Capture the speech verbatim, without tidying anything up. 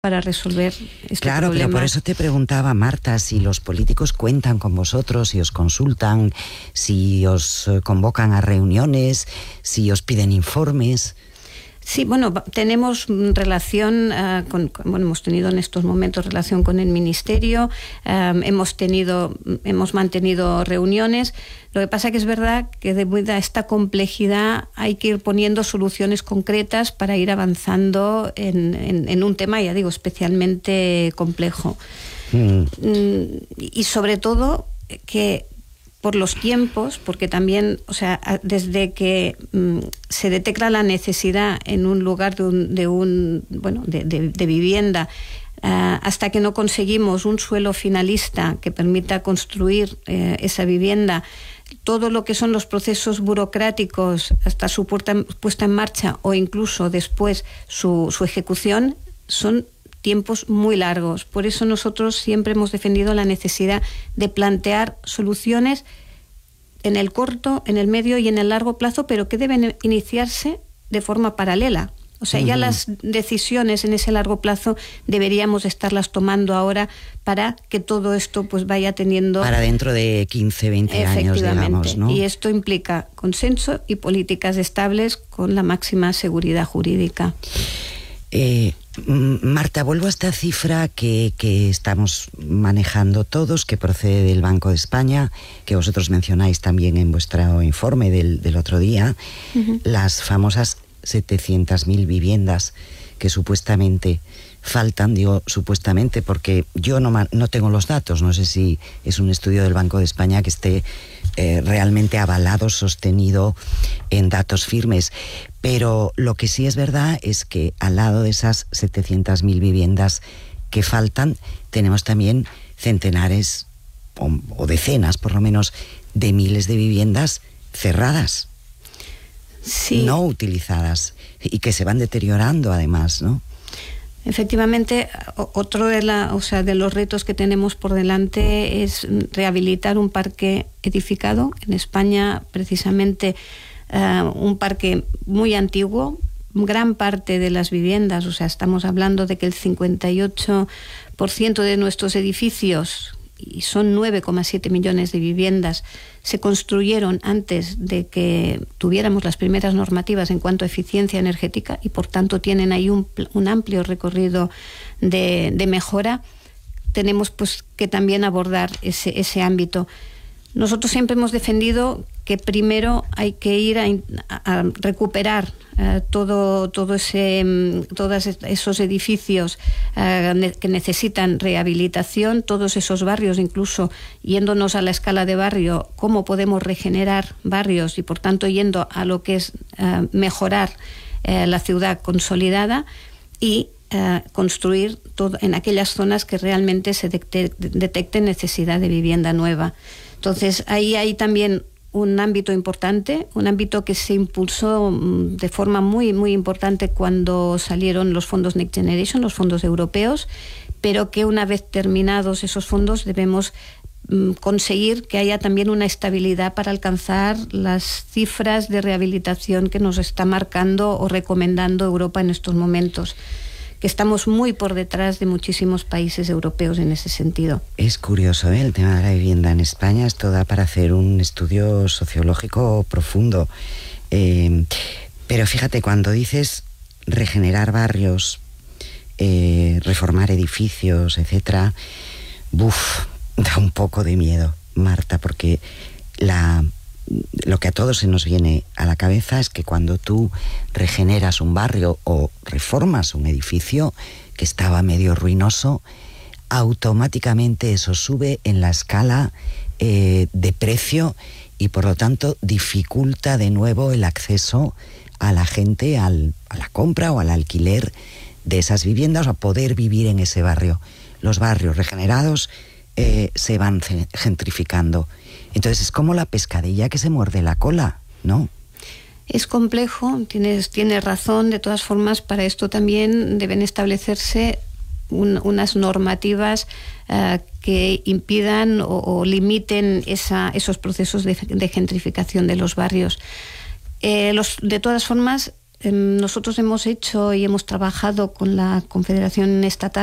para resolver este claro, problema. Pero por eso te preguntaba, Marta, si los políticos cuentan con vosotros, si os consultan, si os convocan a reuniones, si os piden informes. Sí, bueno, tenemos relación uh, con, con, bueno, hemos tenido en estos momentos relación con el Ministerio, um, hemos tenido, hemos mantenido reuniones. Lo que pasa que es verdad que debido a esta complejidad hay que ir poniendo soluciones concretas para ir avanzando en, en, en un tema, ya digo, especialmente complejo. Mm. Y sobre todo que por los tiempos, porque también, o sea, desde que mmm, se detecta la necesidad en un lugar de un, de un bueno, de, de, de vivienda, uh, hasta que no conseguimos un suelo finalista que permita construir eh, esa vivienda, todo lo que son los procesos burocráticos hasta su puesta, puesta en marcha o incluso después su, su ejecución, son tiempos muy largos. Por eso nosotros siempre hemos defendido la necesidad de plantear soluciones en el corto, en el medio y en el largo plazo, pero que deben iniciarse de forma paralela. O sea, uh-huh. ya las decisiones en ese largo plazo deberíamos estarlas tomando ahora para que todo esto pues vaya teniendo... Para dentro de quince, veinte años, digamos, ¿no? Y esto implica consenso y políticas estables con la máxima seguridad jurídica. Eh, Marta, vuelvo a esta cifra que, que estamos manejando todos, que procede del Banco de España, que vosotros mencionáis también en vuestro informe del, del otro día, uh-huh. las famosas setecientas mil viviendas que supuestamente faltan, digo supuestamente porque yo no, no tengo los datos, no sé si es un estudio del Banco de España que esté eh, realmente avalado, sostenido en datos firmes, pero lo que sí es verdad es que al lado de esas setecientas mil viviendas que faltan, tenemos también centenares o, o decenas por lo menos de miles de viviendas cerradas. Sí. No utilizadas y que se van deteriorando además, ¿no? Efectivamente, otro de, la, o sea, de los retos que tenemos por delante es rehabilitar un parque edificado. En España, precisamente, uh, un parque muy antiguo, gran parte de las viviendas, o sea, estamos hablando de que el cincuenta y ocho por ciento de nuestros edificios, y son nueve coma siete millones de viviendas, se construyeron antes de que tuviéramos las primeras normativas en cuanto a eficiencia energética y por tanto tienen ahí un, un amplio recorrido de, de mejora. Tenemos pues que también abordar ese, ese ámbito. Nosotros siempre hemos defendido que primero hay que ir a, a recuperar uh, todo, todo ese, um, todos esos edificios uh, ne- que necesitan rehabilitación, todos esos barrios, incluso yéndonos a la escala de barrio, cómo podemos regenerar barrios y por tanto yendo a lo que es uh, mejorar uh, la ciudad consolidada y uh, construir todo en aquellas zonas que realmente se detecte, detecte necesidad de vivienda nueva. Entonces, ahí hay también un ámbito importante, un ámbito que se impulsó de forma muy, muy importante cuando salieron los fondos Next Generation, los fondos europeos, pero que una vez terminados esos fondos debemos mm, conseguir que haya también una estabilidad para alcanzar las cifras de rehabilitación que nos está marcando o recomendando Europa en estos momentos, que estamos muy por detrás de muchísimos países europeos en ese sentido. Es curioso, ¿eh? El tema de la vivienda en España, esto da para hacer un estudio sociológico profundo. Eh, pero fíjate, cuando dices regenerar barrios, eh, reformar edificios, etcétera, buf, da un poco de miedo, Marta, porque la... lo que a todos se nos viene a la cabeza es que cuando tú regeneras un barrio o reformas un edificio que estaba medio ruinoso, automáticamente eso sube en la escala eh, de precio y por lo tanto dificulta de nuevo el acceso a la gente al, a la compra o al alquiler de esas viviendas o a poder vivir en ese barrio. Los barrios regenerados eh, se van gentrificando. Entonces es como la pescadilla que se muerde la cola, ¿no? Es complejo, tienes, tienes razón. De todas formas, para esto también deben establecerse un, unas normativas uh, que impidan o, o limiten esa, esos procesos de, de gentrificación de los barrios. Eh, los, de todas formas, nosotros hemos hecho y hemos trabajado con la Confederación Estatal